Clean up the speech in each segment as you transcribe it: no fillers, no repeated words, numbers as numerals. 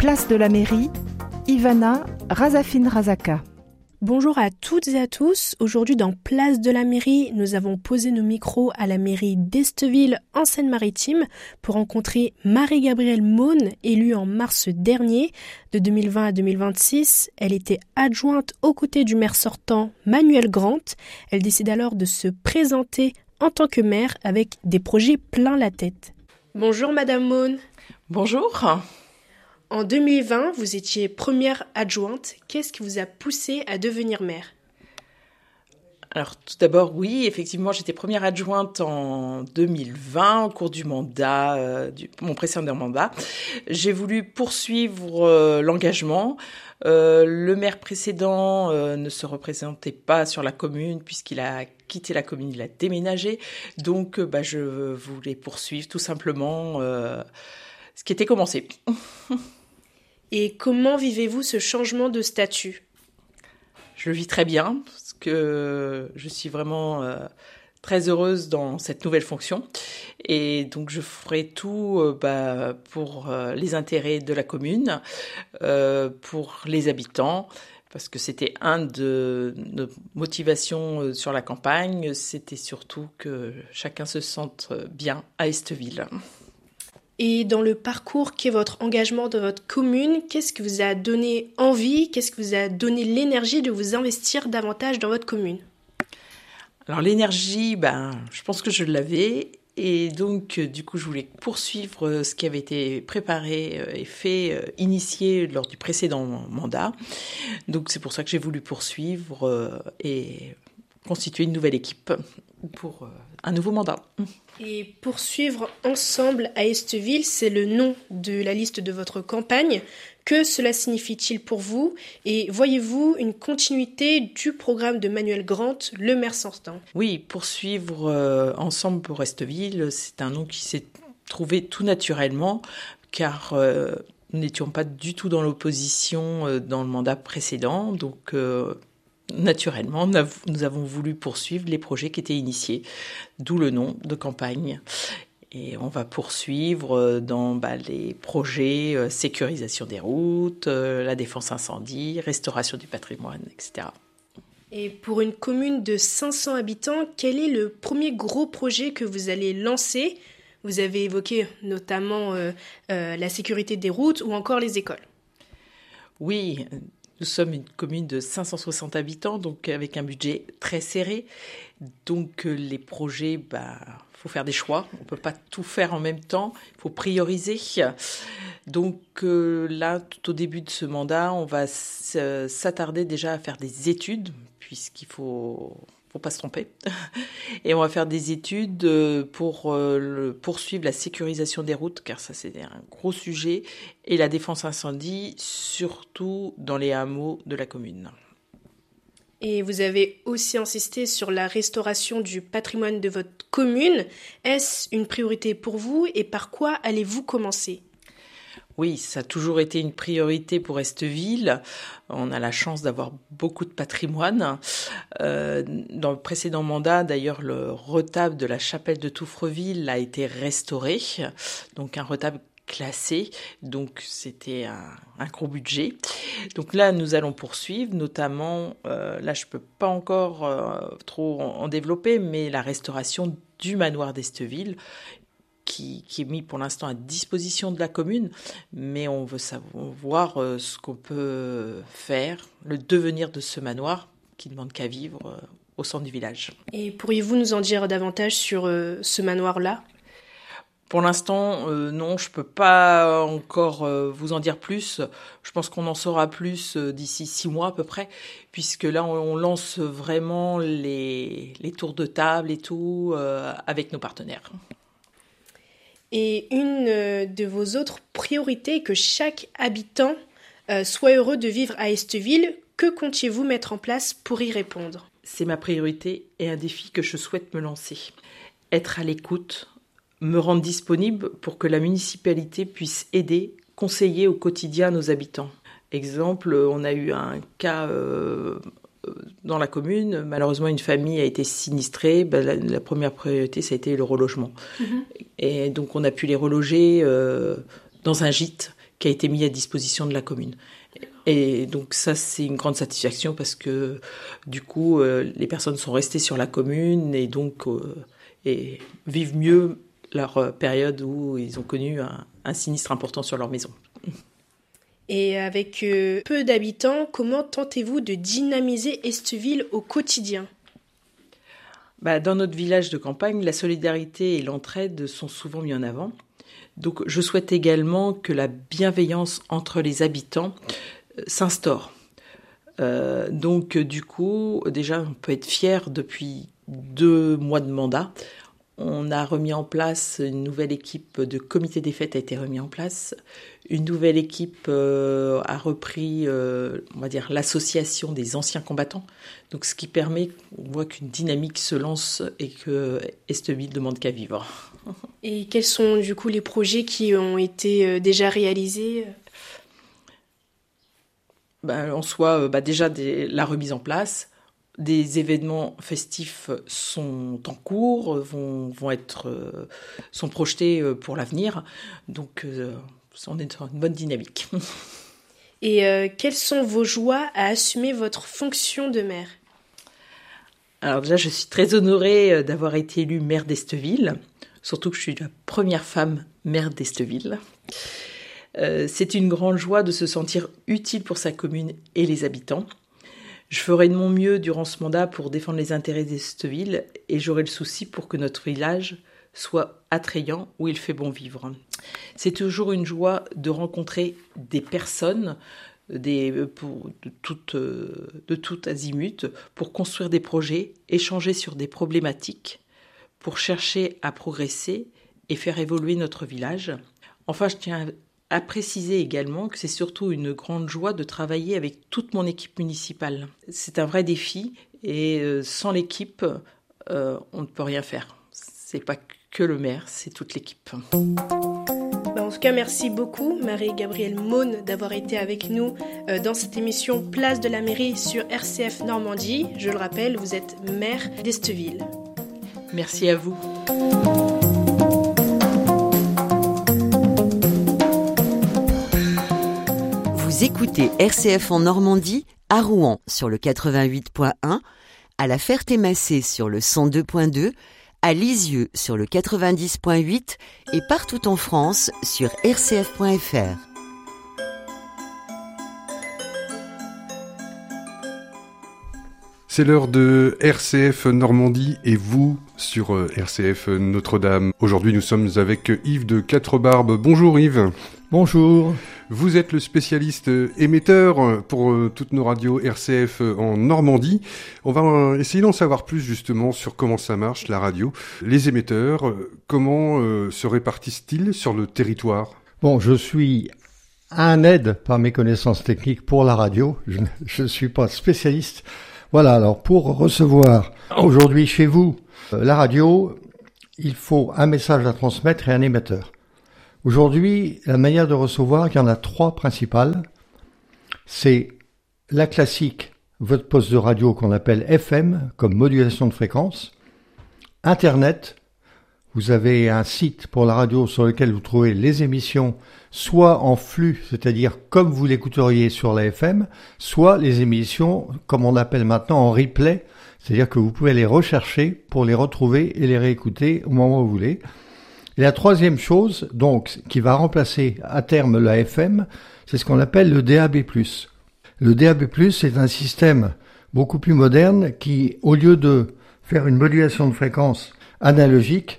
Place de la mairie, Ivana Razafin-Razaka. Bonjour à toutes et à tous. Aujourd'hui dans Place de la mairie, nous avons posé nos micros à la mairie d'Esteville en Seine-Maritime pour rencontrer Marie-Gabrielle Maunes, élue en mars dernier. De 2020 à 2026, elle était adjointe aux côtés du maire sortant Manuel Grant. Elle décide alors de se présenter en tant que maire avec des projets plein la tête. Bonjour Madame Maunes. Bonjour. En 2020, vous étiez première adjointe. Qu'est-ce qui vous a poussé à devenir maire ? Alors tout d'abord, oui, effectivement, j'étais première adjointe en 2020 au cours du mandat, mon précédent mandat. J'ai voulu poursuivre l'engagement. Le maire précédent ne se représentait pas sur la commune puisqu'il a quitté la commune, il a déménagé. Donc, je voulais poursuivre tout simplement ce qui était commencé. Et comment vivez-vous ce changement de statut ? Je le vis très bien, parce que je suis vraiment très heureuse dans cette nouvelle fonction. Et donc, je ferai tout pour les intérêts de la commune, pour les habitants, parce que c'était un de nos motivations sur la campagne. C'était surtout que chacun se sente bien à Esteville. Et dans le parcours qu'est votre engagement dans votre commune, qu'est-ce qui vous a donné envie, qu'est-ce qui vous a donné l'énergie de vous investir davantage dans votre commune ? Alors l'énergie, je pense que je l'avais. Et donc, du coup, je voulais poursuivre ce qui avait été préparé et fait, initié lors du précédent mandat. Donc, c'est pour ça que j'ai voulu poursuivre et constituer une nouvelle équipe pour un nouveau mandat. Et poursuivre ensemble à Esteville, c'est le nom de la liste de votre campagne. Que cela signifie-t-il pour vous ? Et voyez-vous une continuité du programme de Manuel Grant, le maire sortant ? Oui, poursuivre ensemble pour Esteville, c'est un nom qui s'est trouvé tout naturellement, car nous n'étions pas du tout dans l'opposition dans le mandat précédent, donc naturellement, nous avons voulu poursuivre les projets qui étaient initiés, d'où le nom de campagne. Et on va poursuivre dans les projets sécurisation des routes, la défense incendie, restauration du patrimoine, etc. Et pour une commune de 500 habitants, quel est le premier gros projet que vous allez lancer ? Vous avez évoqué notamment la sécurité des routes ou encore les écoles. Oui, nous sommes une commune de 560 habitants, donc avec un budget très serré. Donc les projets, faut faire des choix. On ne peut pas tout faire en même temps. Il faut prioriser. Donc là, tout au début de ce mandat, on va s'attarder déjà à faire des études, puisqu'il faut pas se tromper. Et on va faire des études pour poursuivre la sécurisation des routes, car ça c'est un gros sujet, et la défense incendie, surtout dans les hameaux de la commune. Et vous avez aussi insisté sur la restauration du patrimoine de votre commune. Est-ce une priorité pour vous et par quoi allez-vous commencer ? Oui, ça a toujours été une priorité pour Esteville. On a la chance d'avoir beaucoup de patrimoine. Dans le précédent mandat, d'ailleurs, le retable de la chapelle de Touffreville a été restauré. Donc un retable classé, donc c'était un gros budget. Donc là, nous allons poursuivre, notamment, là je peux pas encore trop en développer, mais la restauration du manoir d'Esteville, qui est mis pour l'instant à disposition de la commune, mais on veut savoir ce qu'on peut faire, le devenir de ce manoir qui ne demande qu'à vivre au centre du village. Et pourriez-vous nous en dire davantage sur ce manoir-là ? Pour l'instant, non, je ne peux pas encore vous en dire plus. Je pense qu'on en saura plus d'ici 6 mois à peu près, puisque là, on lance vraiment les tours de table et tout avec nos partenaires. Et une de vos autres priorités est que chaque habitant soit heureux de vivre à Esteville. Que comptiez-vous mettre en place pour y répondre ? C'est ma priorité et un défi que je souhaite me lancer. Être à l'écoute, me rendre disponible pour que la municipalité puisse aider, conseiller au quotidien nos habitants. Exemple, on a eu un cas dans la commune, malheureusement une famille a été sinistrée, la première priorité ça a été le relogement. Et donc on a pu les reloger dans un gîte qui a été mis à disposition de la commune. Et donc ça, c'est une grande satisfaction parce que du coup, les personnes sont restées sur la commune et donc et vivent mieux leur période où ils ont connu un sinistre important sur leur maison. Et avec peu d'habitants, comment tentez-vous de dynamiser Esteville au quotidien ? Dans notre village de campagne, la solidarité et l'entraide sont souvent mis en avant. Donc je souhaite également que la bienveillance entre les habitants s'instaure. Donc du coup, déjà on peut être fier depuis 2 mois de mandat. On a remis en place une nouvelle équipe de comité des fêtes a été remis en place. Une nouvelle équipe a repris, on va dire, l'association des anciens combattants. Donc ce qui permet, on voit qu'une dynamique se lance et que Esteville ne demande qu'à vivre. Et quels sont du coup les projets qui ont été déjà réalisés ? En soi, déjà la remise en place. Des événements festifs sont en cours, sont projetés pour l'avenir. Donc, on est dans une bonne dynamique. Et quelles sont vos joies à assumer votre fonction de maire ? Alors déjà, je suis très honorée d'avoir été élue maire d'Esteville, surtout que je suis la première femme maire d'Esteville. C'est une grande joie de se sentir utile pour sa commune et les habitants. Je ferai de mon mieux durant ce mandat pour défendre les intérêts d'Esteville et j'aurai le souci pour que notre village soit attrayant où il fait bon vivre. C'est toujours une joie de rencontrer des personnes de tout azimut pour construire des projets, échanger sur des problématiques, pour chercher à progresser et faire évoluer notre village. Enfin, je tiens à préciser également que c'est surtout une grande joie de travailler avec toute mon équipe municipale. C'est un vrai défi et sans l'équipe, on ne peut rien faire. C'est pas que le maire, c'est toute l'équipe. En tout cas, merci beaucoup Marie-Gabrielle Maunes d'avoir été avec nous dans cette émission Place de la Mairie sur RCF Normandie. Je le rappelle, vous êtes maire d'Esteville. Merci à vous. Vous écoutez RCF en Normandie, à Rouen sur le 88.1, à La Ferté-Macé sur le 102.2, à Lisieux sur le 90.8 et partout en France sur rcf.fr. C'est l'heure de RCF Normandie et vous sur RCF Notre-Dame. Aujourd'hui, nous sommes avec Yves de Quatre-Barbes. Bonjour Yves. Bonjour. Vous êtes le spécialiste émetteur pour toutes nos radios RCF en Normandie. On va essayer d'en savoir plus justement sur comment ça marche, la radio. Les émetteurs, comment se répartissent-ils sur le territoire ? Bon, je suis un aide par mes connaissances techniques pour la radio. Je ne suis pas spécialiste. Voilà, alors pour recevoir aujourd'hui chez vous la radio, il faut un message à transmettre et un émetteur. Aujourd'hui, la manière de recevoir, il y en a 3 principales. C'est la classique, votre poste de radio qu'on appelle FM, comme modulation de fréquence. Internet, vous avez un site pour la radio sur lequel vous trouvez les émissions, soit en flux, c'est-à-dire comme vous l'écouteriez sur la FM, soit les émissions, comme on appelle maintenant, en replay, c'est-à-dire que vous pouvez les rechercher pour les retrouver et les réécouter au moment où vous voulez. Et la 3e chose, donc, qui va remplacer à terme la FM, c'est ce qu'on appelle le DAB+. Le DAB+, c'est un système beaucoup plus moderne qui, au lieu de faire une modulation de fréquence analogique,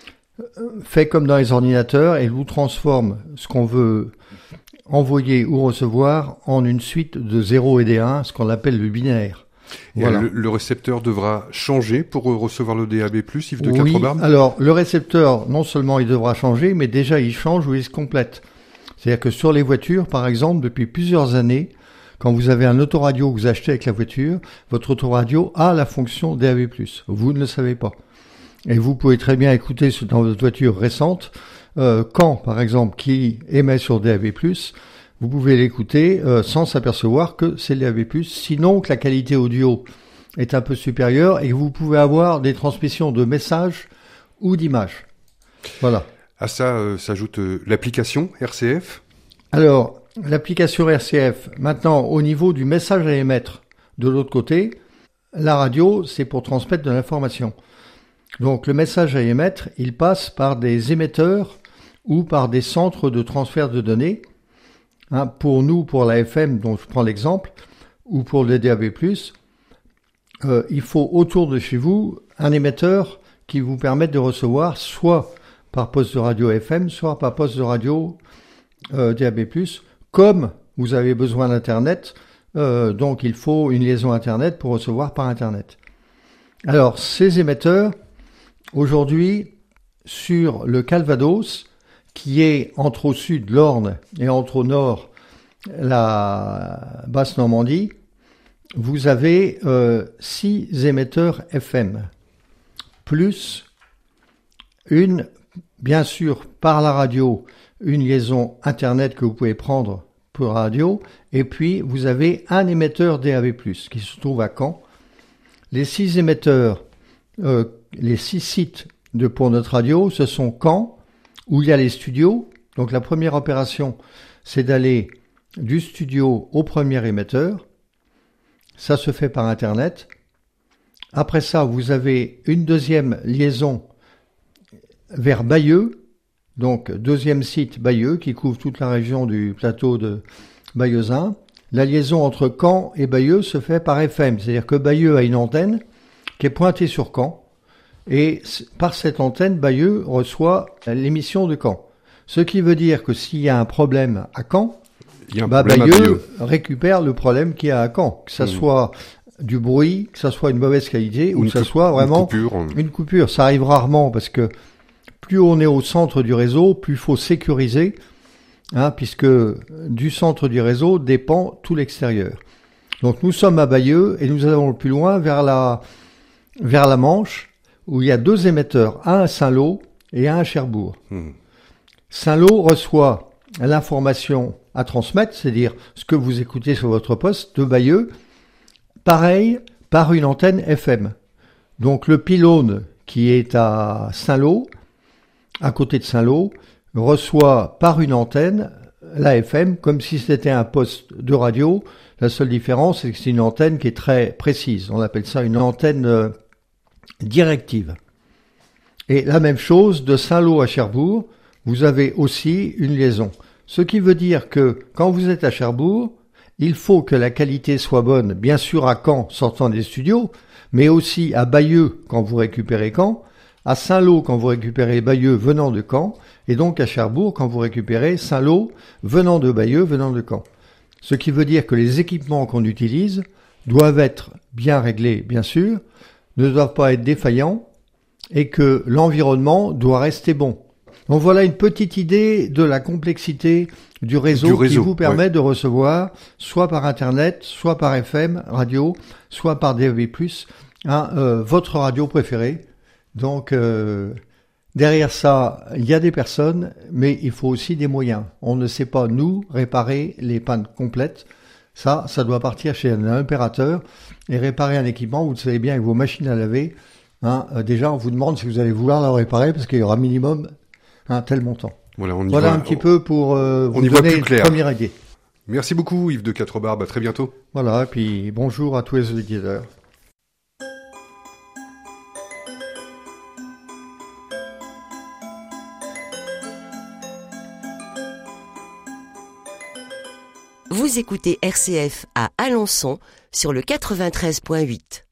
fait comme dans les ordinateurs et vous transforme ce qu'on veut envoyer ou recevoir en une suite de 0 et des 1, ce qu'on appelle le binaire. Voilà. Le récepteur devra changer pour recevoir le DAB+, Yves de Quatre-Barbes ? Oui, alors le récepteur, non seulement il devra changer, mais déjà il change ou il se complète. C'est-à-dire que sur les voitures, par exemple, depuis plusieurs années, quand vous avez un autoradio que vous achetez avec la voiture, votre autoradio a la fonction DAB+. Vous ne le savez pas. Et vous pouvez très bien écouter dans votre voiture récente, quand, par exemple, qui émet sur DAB+, vous pouvez l'écouter sans s'apercevoir que c'est le DAB+, sinon que la qualité audio est un peu supérieure et que vous pouvez avoir des transmissions de messages ou d'images. Voilà. À ça s'ajoute l'application RCF ? Alors, l'application RCF, maintenant, au niveau du message à émettre, de l'autre côté, la radio, c'est pour transmettre de l'information. Donc, le message à émettre, il passe par des émetteurs ou par des centres de transfert de données. Pour nous, pour la FM, dont je prends l'exemple, ou pour le DAB+, il faut autour de chez vous un émetteur qui vous permette de recevoir soit par poste de radio FM, soit par poste de radio DAB+, comme vous avez besoin d'Internet, donc il faut une liaison Internet pour recevoir par Internet. Alors, ces émetteurs, aujourd'hui, sur le Calvados, qui est entre au sud l'Orne et entre au nord la Basse-Normandie, vous avez 6 émetteurs FM, plus une, bien sûr, par la radio, une liaison Internet que vous pouvez prendre pour radio, et puis vous avez un émetteur DAB+, qui se trouve à Caen. Les 6 émetteurs, les 6 sites pour notre radio, ce sont Caen, où il y a les studios. Donc la première opération, c'est d'aller du studio au premier émetteur. Ça se fait par Internet. Après ça, vous avez une deuxième liaison vers Bayeux, donc deuxième site Bayeux qui couvre toute la région du plateau de Bayeuxin. La liaison entre Caen et Bayeux se fait par FM, c'est-à-dire que Bayeux a une antenne qui est pointée sur Caen et par cette antenne, Bayeux reçoit l'émission de Caen. Ce qui veut dire que s'il y a un problème à Caen, Bayeux récupère le problème qu'il y a à Caen, que ça soit du bruit, que ça soit une mauvaise qualité ou que ça soit vraiment une coupure. Ça arrive rarement parce que plus on est au centre du réseau, plus il faut sécuriser, puisque du centre du réseau dépend tout l'extérieur. Donc nous sommes à Bayeux et nous allons le plus loin vers la Manche, où il y a 2 émetteurs, un à Saint-Lô et un à Cherbourg. Saint-Lô reçoit l'information à transmettre, c'est-à-dire ce que vous écoutez sur votre poste de Bayeux, pareil par une antenne FM. Donc le pylône qui est à Saint-Lô, à côté de Saint-Lô, reçoit par une antenne la FM comme si c'était un poste de radio. La seule différence, c'est que c'est une antenne qui est très précise. On appelle ça une antenne directive. Et la même chose, de Saint-Lô à Cherbourg, vous avez aussi une liaison. Ce qui veut dire que quand vous êtes à Cherbourg, il faut que la qualité soit bonne, bien sûr à Caen, sortant des studios, mais aussi à Bayeux quand vous récupérez Caen, à Saint-Lô quand vous récupérez Bayeux venant de Caen, et donc à Cherbourg quand vous récupérez Saint-Lô venant de Bayeux venant de Caen. Ce qui veut dire que les équipements qu'on utilise doivent être bien réglés, bien sûr, ne doivent pas être défaillants, et que l'environnement doit rester bon. Donc voilà une petite idée de la complexité du réseau qui vous permet de recevoir, soit par Internet, soit par FM, radio, soit par DAB+, votre radio préférée. Donc derrière ça, il y a des personnes, mais il faut aussi des moyens. On ne sait pas, nous, réparer les pannes complètes. Ça doit partir chez un opérateur et réparer un équipement. Vous le savez bien, avec vos machines à laver, déjà on vous demande si vous allez vouloir la réparer parce qu'il y aura minimum un tel montant. Voilà un petit peu pour vous donner une première idée. Merci beaucoup Yves de Quatre-Barbes, à très bientôt. Voilà, et puis bonjour à tous les auditeurs. Vous écoutez RCF à Alençon sur le 93.8.